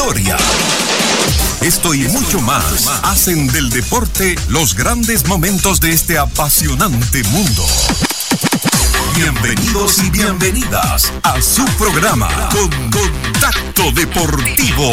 victoria. Esto y mucho más hacen del deporte los grandes momentos de este apasionante mundo. Bienvenidos y bienvenidas a su programa Contacto Deportivo.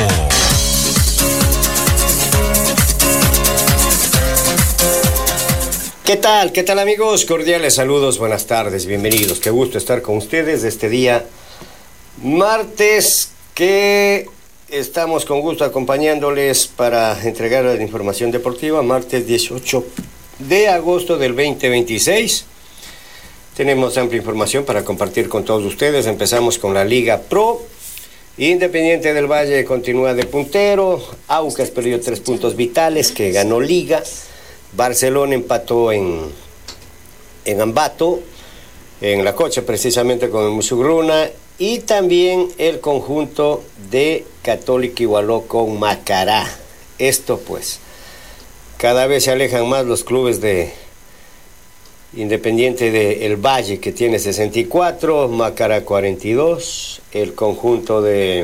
¿Qué tal? ¿Qué tal, amigos? Cordiales saludos, buenas tardes, bienvenidos. Qué gusto estar con ustedes este día martes, que estamos con gusto acompañándoles para entregar la información deportiva. Martes 18 de agosto del 2026. Tenemos amplia información para compartir con todos ustedes. Empezamos con la Liga Pro. Independiente del Valle continúa de puntero. Aucas perdió 3 puntos vitales, que ganó Liga. Barcelona empató en Ambato, en La Cocha, precisamente con el Musugruna. Y también el conjunto de Católica igualó con Macará. Esto pues, cada vez se alejan más los clubes de Independiente del Valle, que tiene 64, Macará 42, el conjunto de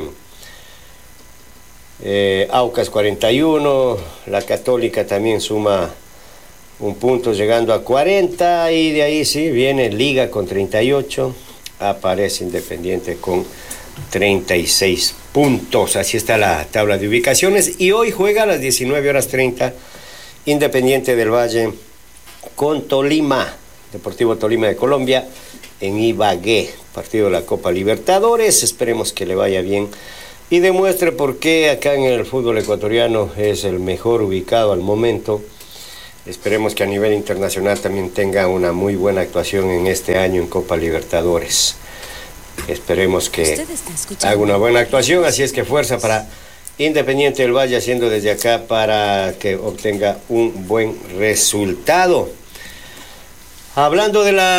Aucas 41, la Católica también suma un punto llegando a 40, y de ahí sí viene Liga con 38, aparece Independiente con 36 puntos. Así está la tabla de ubicaciones, y hoy juega a las 19:30 Independiente del Valle con Tolima, Deportivo Tolima de Colombia, en Ibagué, partido de la Copa Libertadores. Esperemos que le vaya bien y demuestre por qué acá en el fútbol ecuatoriano es el mejor ubicado al momento. Esperemos que a nivel internacional también tenga una muy buena actuación en este año en Copa Libertadores. Esperemos que haga una buena actuación, así es que fuerza para Independiente del Valle, haciendo desde acá para que obtenga un buen resultado. Hablando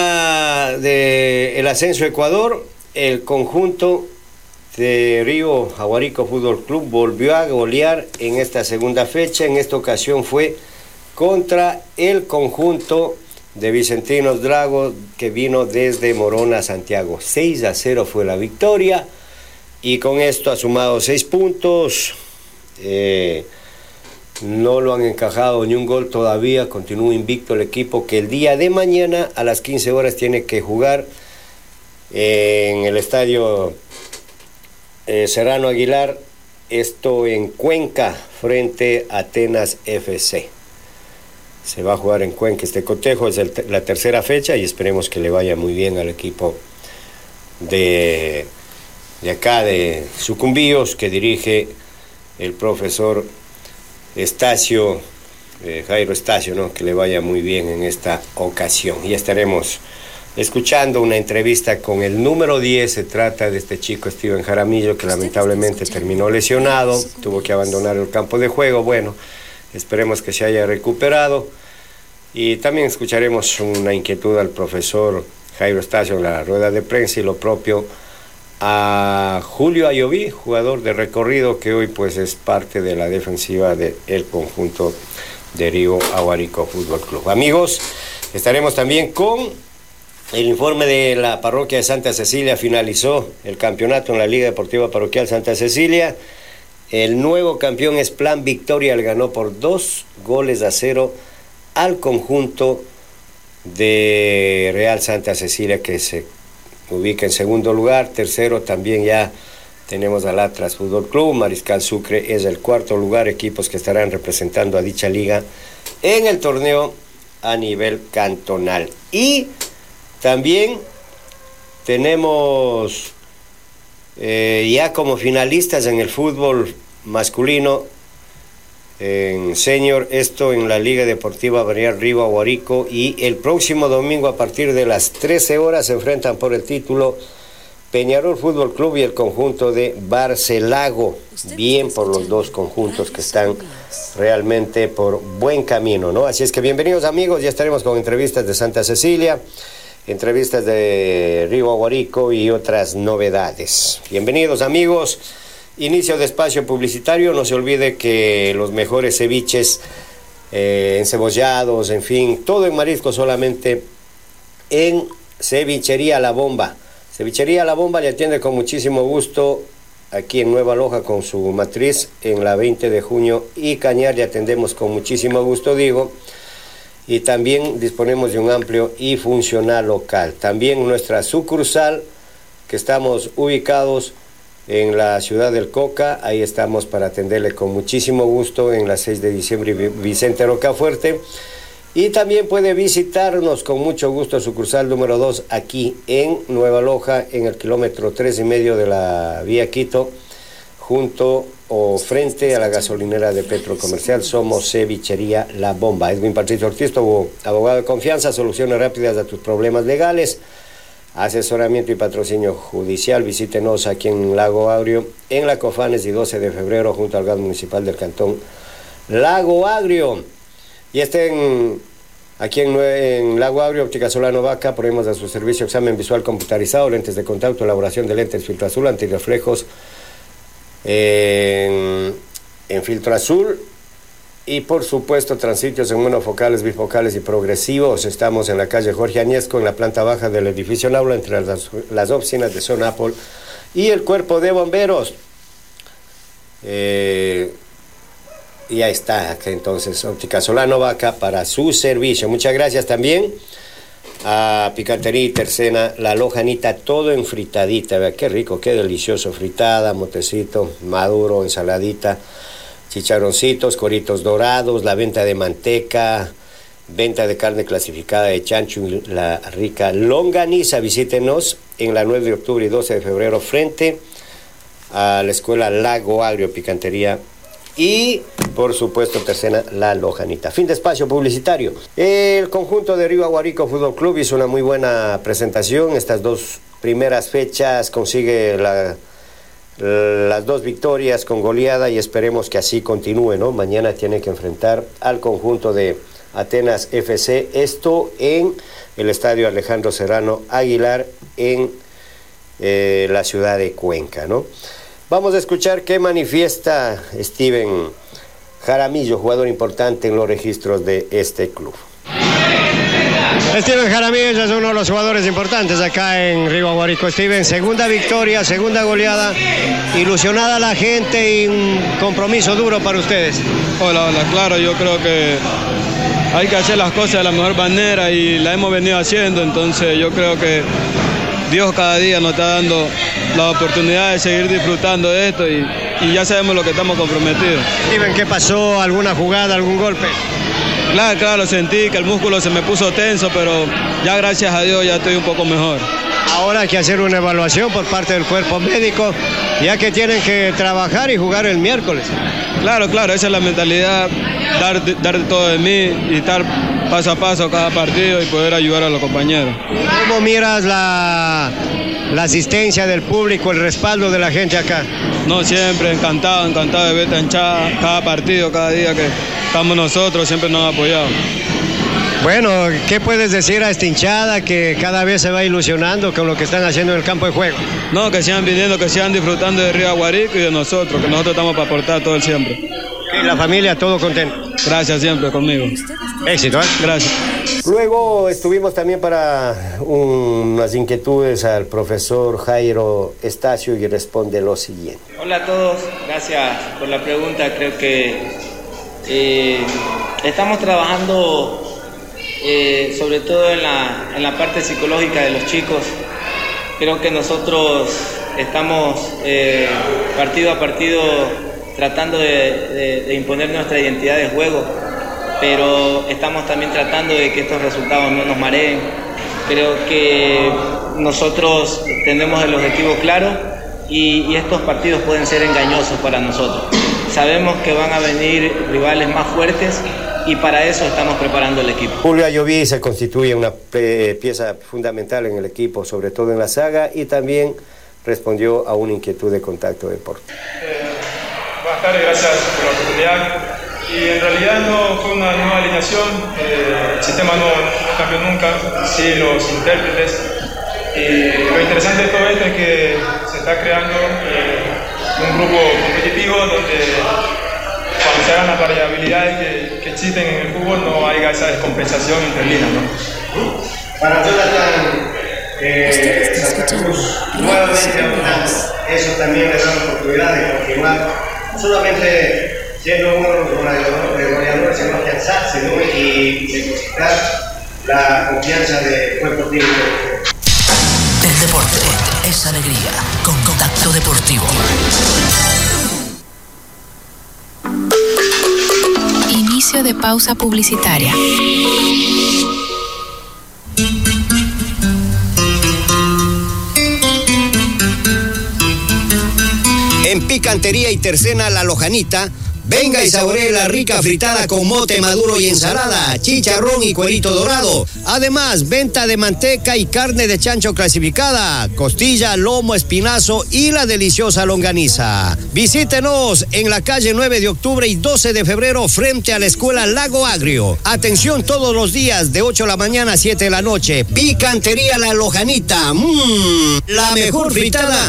de el ascenso a Ecuador, el conjunto de Río Aguarico Fútbol Club volvió a golear en esta segunda fecha. En esta ocasión fue contra el conjunto de Vicentinos Drago, que vino desde Morona, Santiago. 6-0 fue la victoria, y con esto ha sumado 6 puntos. No lo han encajado ni un gol todavía. Continúa invicto el equipo, que el día de mañana a las 15 horas tiene que jugar en el estadio Serrano Aguilar, esto en Cuenca, frente a Atenas FC. Se va a jugar en Cuenca este cotejo, es la tercera fecha, y esperemos que le vaya muy bien al equipo de acá, de Sucumbíos, que dirige el profesor Estacio, Jairo Estacio, ¿no? Que le vaya muy bien en esta ocasión. Y estaremos escuchando una entrevista con el número 10, se trata de este chico Steven Jaramillo, que lamentablemente terminó lesionado, tuvo que abandonar el campo de juego. Bueno, esperemos que se haya recuperado. Y también escucharemos una inquietud al profesor Jairo Estacio en la rueda de prensa, y lo propio a Julio Ayoví, jugador de recorrido, que hoy pues es parte de la defensiva del conjunto de Río Aguarico Fútbol Club. Amigos, estaremos también con el informe de la parroquia de Santa Cecilia. Finalizó el campeonato en la Liga Deportiva Parroquial Santa Cecilia. El nuevo campeón es Plan Victoria, le ganó por 2-0 al conjunto de Real Santa Cecilia, que se ubica en segundo lugar. Tercero también ya tenemos al Atlas Fútbol Club. Mariscal Sucre es el cuarto lugar, equipos que estarán representando a dicha liga en el torneo a nivel cantonal. Y también tenemos ya como finalistas en el fútbol masculino, en senior, esto en la Liga Deportiva Barrial Río Aguarico, y el próximo domingo a partir de las 13 horas se enfrentan por el título Peñarol Fútbol Club y el conjunto de Barcelago. Bien por los dos conjuntos que están realmente por buen camino, ¿no? Así es que bienvenidos, amigos, ya estaremos con entrevistas de Santa Cecilia, entrevistas de Río Aguarico y otras novedades. Bienvenidos, amigos. Inicio de espacio publicitario. No se olvide que los mejores ceviches, encebollados, en fin, todo en marisco solamente en Cevichería La Bomba. Cevichería La Bomba le atiende con muchísimo gusto aquí en Nueva Loja con su matriz en la 20 de junio y Cañar, le atendemos con muchísimo gusto, digo, y también disponemos de un amplio y funcional local. También nuestra sucursal, que estamos ubicados en la ciudad del Coca, ahí estamos para atenderle con muchísimo gusto en la 6 de diciembre Vicente Rocafuerte. Y también puede visitarnos con mucho gusto sucursal número 2 aquí en Nueva Loja, en el kilómetro 3,5 de la vía Quito, junto o frente a la gasolinera de Petro Comercial. Somos Cevichería La Bomba. Edwin Patricio Ortiz, tu abogado de confianza, soluciones rápidas a tus problemas legales, asesoramiento y patrocinio judicial. Visítenos aquí en Lago Agrio, en la Cofanes y 12 de febrero, junto al gas municipal del cantón Lago Agrio. Y aquí en Lago Agrio, Óptica Solano Vaca, ponemos a su servicio examen visual computarizado, lentes de contacto, elaboración de lentes filtro azul, antirreflejos en filtro azul, y por supuesto transitos en monofocales, bifocales y progresivos. Estamos en la calle Jorge Añezco, en la planta baja del edificio Naula, entre las oficinas de Zona Apple y el cuerpo de bomberos. Y ahí está, entonces, Óptica Solano Vaca para su servicio. Muchas gracias también a Picantería y Tercena, La Lojanita, todo en fritadita. Vea qué rico, qué delicioso, fritada, motecito, maduro, ensaladita, chicharroncitos, coritos dorados, la venta de manteca, venta de carne clasificada de chancho y la rica longaniza. Visítenos en la 9 de octubre y 12 de febrero frente a la escuela Lago Agrio, Picantería y, por supuesto, Tercena, La Lojanita. Fin de espacio publicitario. El conjunto de Río Aguarico Fútbol Club hizo una muy buena presentación. Estas dos primeras fechas consigue las dos victorias con goleada y esperemos que así continúe, ¿no? Mañana tiene que enfrentar al conjunto de Atenas FC, esto en el estadio Alejandro Serrano Aguilar en la ciudad de Cuenca, ¿no? Vamos a escuchar qué manifiesta Steven Jaramillo, jugador importante en los registros de este club. Steven Jaramillo es uno de los jugadores importantes acá en Río Aguarico. Steven, segunda victoria, segunda goleada, ilusionada la gente y un compromiso duro para ustedes. Hola, claro, yo creo que hay que hacer las cosas de la mejor manera y la hemos venido haciendo, entonces yo creo que Dios cada día nos está dando la oportunidad de seguir disfrutando de esto y ya sabemos lo que estamos comprometidos. Steven, ¿qué pasó? ¿Alguna jugada, algún golpe? Claro, sentí que el músculo se me puso tenso, pero ya gracias a Dios ya estoy un poco mejor. Ahora hay que hacer una evaluación por parte del cuerpo médico, ya que tienen que trabajar y jugar el miércoles. Claro, esa es la mentalidad, dar todo de mí y estar paso a paso cada partido y poder ayudar a los compañeros. ¿Cómo miras la asistencia del público, el respaldo de la gente acá? No, siempre encantado de ver esta hinchada, cada partido, cada día que estamos nosotros, siempre nos ha apoyado. Bueno, ¿qué puedes decir a esta hinchada que cada vez se va ilusionando con lo que están haciendo en el campo de juego? No, que sigan viniendo, que sigan disfrutando de Río Aguarico y de nosotros, que nosotros estamos para aportar todo el siempre. Y la familia, todo contento. Gracias siempre conmigo. Éxito, ¿eh? Gracias. Luego estuvimos también para unas inquietudes al profesor Jairo Estacio y responde lo siguiente. Hola a todos, gracias por la pregunta. Creo que estamos trabajando sobre todo en la parte psicológica de los chicos. Creo que nosotros estamos partido a partido tratando de imponer nuestra identidad de juego, pero estamos también tratando de que estos resultados no nos mareen. Creo que nosotros tenemos el objetivo claro y estos partidos pueden ser engañosos para nosotros. Sabemos que van a venir rivales más fuertes y para eso estamos preparando el equipo. Julio Ayoví se constituye una pieza fundamental en el equipo, sobre todo en la saga, y también respondió a una inquietud de Contacto Deporte. Buenas tardes, gracias por la oportunidad. Y en realidad no fue una nueva alineación, el sistema no cambió nunca, sí los intérpretes. Y lo interesante de todo esto es que se está creando un grupo competitivo donde cuando se hagan las variabilidades que existen en el fútbol no haya esa descompensación entre líneas, ¿no? Para ustedes Santa Cruz nuevamente avanzando. Eso también les da la oportunidad de continuar, no solamente siendo uno de los goleadores, sino afianzarse, ¿no? Y depositar la confianza del cuerpo técnico. El deporte es alegría, con Contacto Deportivo. Inicio de pausa publicitaria. En Picantería y Tercena La Lojanita, venga y saboree la rica fritada con mote maduro y ensalada, chicharrón y cuerito dorado. Además, venta de manteca y carne de chancho clasificada, costilla, lomo, espinazo y la deliciosa longaniza. Visítenos en la calle 9 de octubre y 12 de febrero frente a la Escuela Lago Agrio. Atención todos los días de 8 de la mañana a 7 de la noche. Picantería La Lojanita. La mejor fritada